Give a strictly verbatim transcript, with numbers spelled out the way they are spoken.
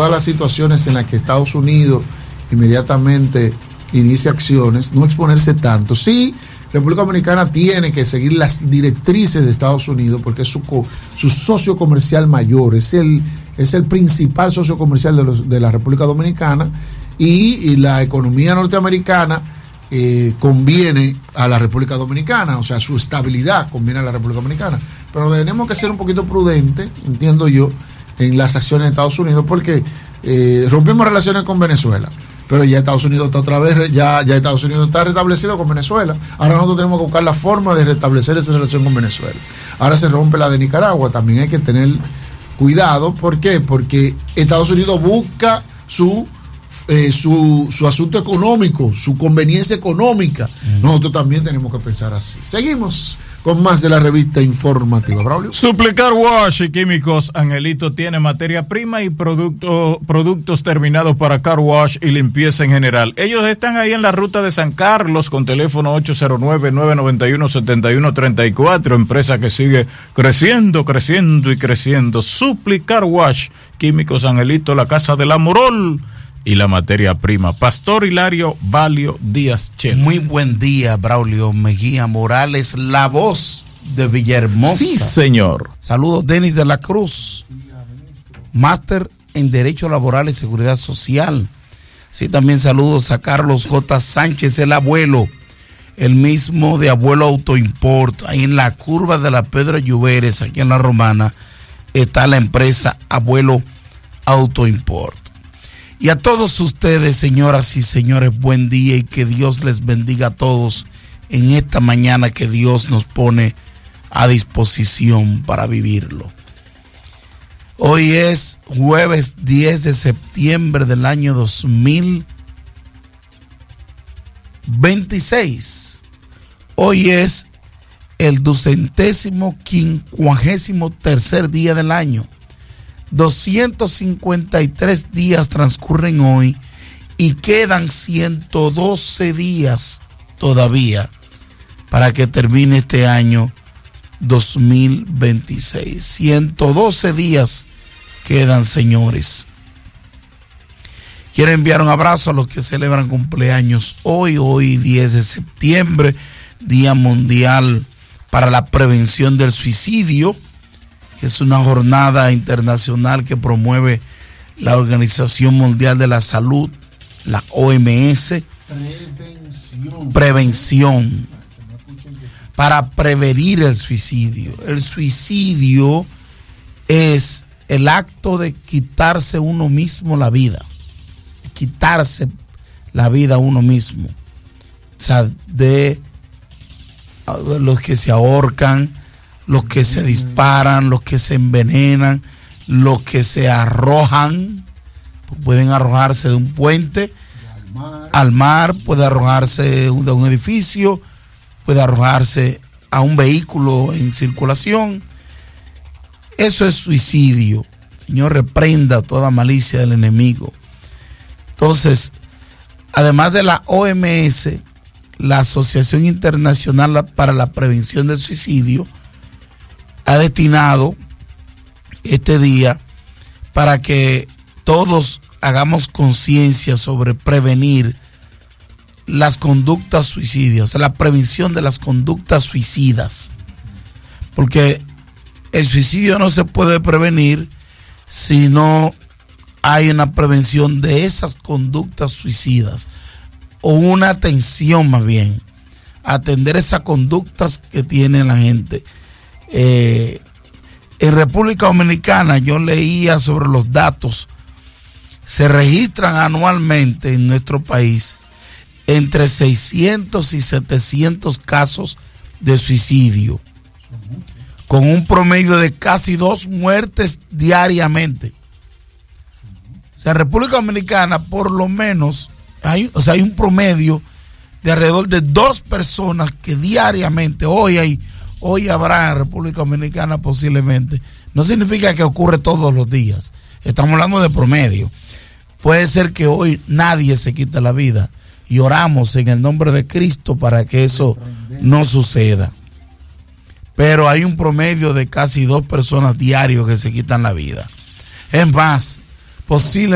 todas las situaciones en las que Estados Unidos inmediatamente inicia acciones, no exponerse tanto. Sí, República Dominicana tiene que seguir las directrices de Estados Unidos porque es su, su socio comercial mayor, es el, es el principal socio comercial de, los, de la República Dominicana y, y la economía norteamericana eh, conviene a la República Dominicana, o sea, su estabilidad conviene a la República Dominicana. Pero tenemos que ser un poquito prudentes, entiendo yo, en las acciones de Estados Unidos porque eh, rompimos relaciones con Venezuela. Pero ya Estados Unidos está otra vez, ya, ya Estados Unidos está restablecido con Venezuela. Ahora nosotros tenemos que buscar la forma de restablecer esa relación con Venezuela. Ahora se rompe la de Nicaragua, también hay que tener cuidado. ¿Por qué? Porque Estados Unidos busca su, eh, su, su asunto económico, su conveniencia económica. Mm. Nosotros también tenemos que pensar así. Seguimos con más de la revista informativa. Braulio. Suplicar Wash y Químicos Angelito tiene materia prima y producto, productos terminados para car wash y limpieza en general. Ellos están ahí en la ruta de San Carlos con teléfono ocho cero nueve, nueve nueve uno, siete uno tres cuatro, empresa que sigue creciendo, creciendo y creciendo. Suplicar Wash, Químicos Angelito, la casa del Amorol y la materia prima. Pastor Hilario Valio Díaz Chelo. Muy buen día, Braulio Mejía Morales, la voz de Villahermosa. Sí, señor. Saludos, Denis de la Cruz, máster en Derecho Laboral y Seguridad Social. Sí, también saludos a Carlos J. Sánchez, el abuelo, el mismo de Abuelo Autoimport. Ahí en la curva de la Pedro Lluveres, aquí en La Romana, está la empresa Abuelo Autoimport. Y a todos ustedes, señoras y señores, buen día y que Dios les bendiga a todos en esta mañana que Dios nos pone a disposición para vivirlo. Hoy es jueves diez de septiembre del año dos mil veintiséis. Hoy es el ducentésimo quincuagésimo tercer día del año. doscientos cincuenta y tres días transcurren hoy y quedan ciento doce días todavía para que termine este año dos mil veintiséis. ciento doce días quedan, señores. Quiero enviar un abrazo a los que celebran cumpleaños hoy, hoy diez de septiembre, Día Mundial para la Prevención del Suicidio, que es una jornada internacional que promueve la Organización Mundial de la Salud, la O M S. Prevención. Prevención. Para prevenir el suicidio. El suicidio es el acto de quitarse uno mismo la vida. Quitarse la vida a uno mismo. O sea, de los que se ahorcan, los que se disparan, los que se envenenan, los que se arrojan, pueden arrojarse de un puente al mar, al mar puede arrojarse de un edificio, puede arrojarse a un vehículo en circulación. Eso es suicidio. Señor, reprenda toda malicia del enemigo. Entonces, además de la O M S, la Asociación Internacional para la Prevención del Suicidio ha destinado este día para que todos hagamos conciencia sobre prevenir las conductas suicidas, o sea, la prevención de las conductas suicidas. Porque el suicidio no se puede prevenir si no hay una prevención de esas conductas suicidas, o una atención más bien, atender esas conductas que tiene la gente. Eh, en República Dominicana yo leía sobre los datos, se registran anualmente en nuestro país entre seiscientos y setecientos casos de suicidio, con un promedio de casi dos muertes diariamente. O sea, en República Dominicana por lo menos hay, o sea, hay un promedio de alrededor de dos personas que diariamente, hoy hay Hoy habrá en República Dominicana posiblemente. No significa que ocurre todos los días. Estamos hablando de promedio. Puede ser que hoy nadie se quite la vida. Y oramos en el nombre de Cristo para que eso no suceda. Pero hay un promedio de casi dos personas diarios que se quitan la vida. Es más, posible